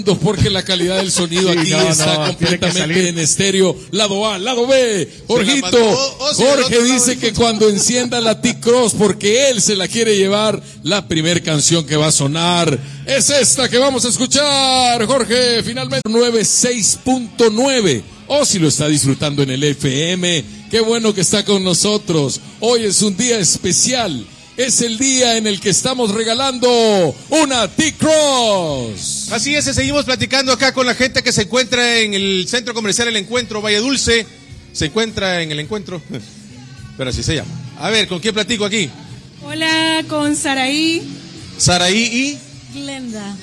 Porque la calidad del sonido aquí está completamente en estéreo. Lado A, lado B. Jorge dice que cuando encienda la T-Cross, porque él se la quiere llevar, la primer canción que va a sonar es esta que vamos a escuchar, Jorge, finalmente 96.9. O si lo está disfrutando en el FM, qué bueno que está con nosotros. Hoy es un día especial. Es el día en el que estamos regalando una T-Cross. Así es, seguimos platicando acá con la gente que se encuentra en el Centro Comercial El Encuentro, Valle Dulce. Se encuentra en El Encuentro, pero así se llama. A ver, ¿con quién platico aquí? Hola, con Saraí. Saraí y... Glenda.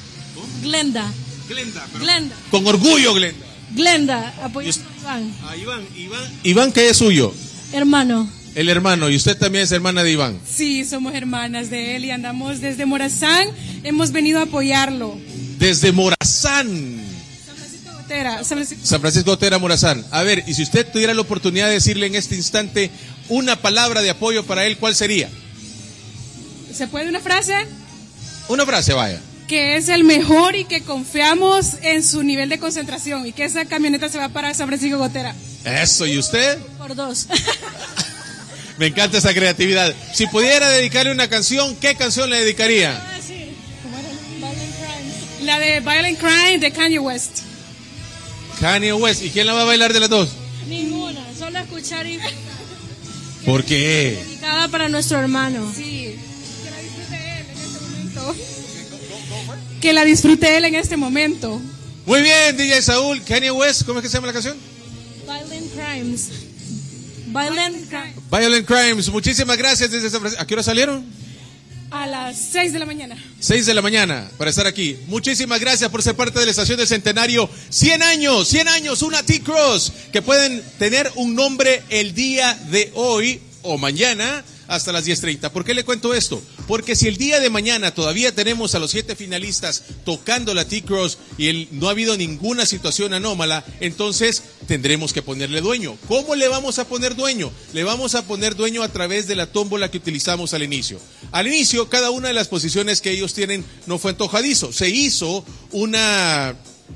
Con orgullo, Glenda. Glenda, apoyando a Iván. Iván, ¿qué es suyo? Hermano. El hermano, y usted también es hermana de Iván. Sí, somos hermanas de él y andamos desde Morazán. Hemos venido a apoyarlo. Desde Morazán. San Francisco Gotera, Morazán. A ver, y si usted tuviera la oportunidad de decirle en este instante una palabra de apoyo para él, ¿cuál sería? ¿Se puede una frase? Una frase, vaya. Que es el mejor y que confiamos en su nivel de concentración y que esa camioneta se va para San Francisco Gotera. Eso, ¿y usted? Por 2. Me encanta esa creatividad. Si pudiera dedicarle una canción, ¿qué canción le dedicaría? Sí. ¿Cómo era? Violent Crime. La de Violent Crime de Kanye West. Kanye West. ¿Y quién la va a bailar de las dos? Ninguna, solo escuchar y... ¿Por qué? Dedicada para nuestro hermano. Sí. Que la disfrute él en este momento. Que la disfrute él en este momento. Muy bien, DJ Saúl. Kanye West, ¿cómo es que se llama la canción? Violent Crimes. Violent Crimes. Muchísimas gracias desde San Francisco. ¿A qué hora salieron? A las 6 de la mañana. 6 de la mañana para estar aquí. Muchísimas gracias por ser parte de la estación del Centenario. 100 años, una T-Cross que pueden tener un nombre el día de hoy o mañana hasta las 10:30. ¿Por qué le cuento esto? Porque si el día de mañana todavía tenemos a los 7 finalistas tocando la T-Cross y no ha habido ninguna situación anómala, entonces tendremos que ponerle dueño. ¿Cómo le vamos a poner dueño? Le vamos a poner dueño a través de la tómbola que utilizamos al inicio. Al inicio, cada una de las posiciones que ellos tienen no fue antojadizo. Se hizo una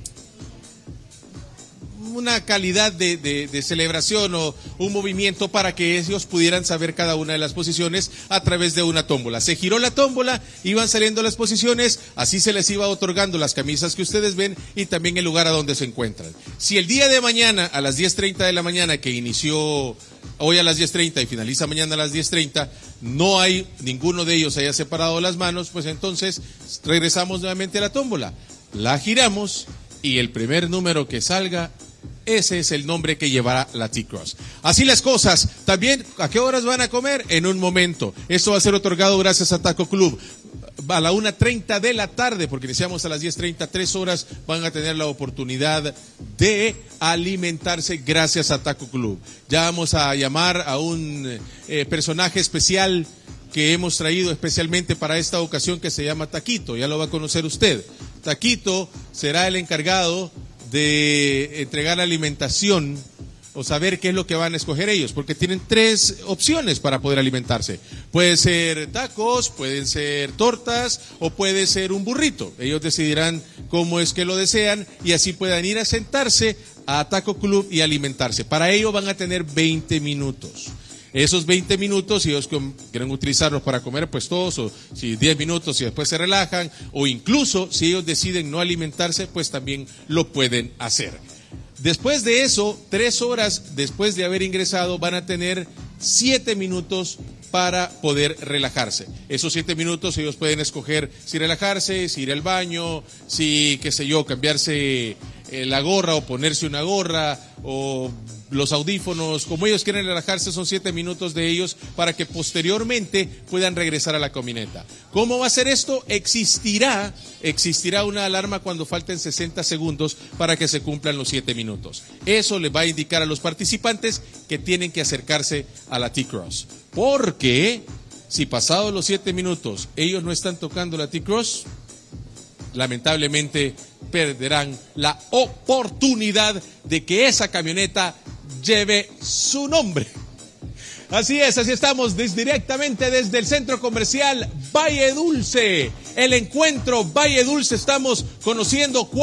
calidad de celebración o un movimiento para que ellos pudieran saber cada una de las posiciones a través de una tómbola. Se giró la tómbola, iban saliendo las posiciones, así se les iba otorgando las camisas que ustedes ven y también el lugar a donde se encuentran. Si el día de mañana a las 10:30 de la mañana, que inició hoy a las 10:30 y finaliza mañana a las 10:30, no hay ninguno de ellos haya separado las manos, pues entonces regresamos nuevamente a la tómbola, la giramos y el primer número que salga, ese es el nombre que llevará la T-Cross. Así las cosas. También, ¿a qué horas van a comer? En un momento. Esto va a ser otorgado gracias a Taco Club. A la 1:30 de la tarde, porque iniciamos a las 10:30, 3 horas, van a tener la oportunidad de alimentarse gracias a Taco Club. Ya vamos a llamar a un personaje especial que hemos traído especialmente para esta ocasión, que se llama Taquito. Ya lo va a conocer usted. Taquito será el encargado de entregar alimentación o saber qué es lo que van a escoger ellos, porque tienen 3 opciones para poder alimentarse. Puede ser tacos, pueden ser tortas o puede ser un burrito. Ellos decidirán cómo es que lo desean y así puedan ir a sentarse a Taco Club y alimentarse. Para ello van a tener 20 minutos. Esos 20 minutos, si ellos quieren utilizarlos para comer, pues todos, o si 10 minutos y después se relajan, o incluso si ellos deciden no alimentarse, pues también lo pueden hacer. Después de eso, 3 horas después de haber ingresado, van a tener 7 minutos para poder relajarse. Esos 7 minutos ellos pueden escoger si relajarse, si ir al baño, si, qué sé yo, cambiarse la gorra o ponerse una gorra o los audífonos, como ellos quieren relajarse. Son 7 minutos de ellos para que posteriormente puedan regresar a la camioneta. ¿Cómo va a ser esto? Existirá una alarma cuando falten 60 segundos para que se cumplan los 7 minutos. Eso les va a indicar a los participantes que tienen que acercarse a la T-Cross. Porque si pasados los 7 minutos ellos no están tocando la T-Cross, lamentablemente perderán la oportunidad de que esa camioneta lleve su nombre. Así es, así estamos directamente desde el centro comercial Valle Dulce. El encuentro Valle Dulce, estamos conociendo